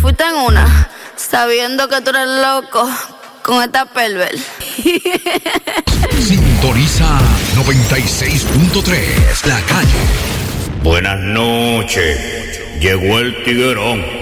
fuiste en una, sabiendo que tú eres loco con esta perver. Sintoniza 96.3, La Calle. Buenas noches, llegó el tiguerón.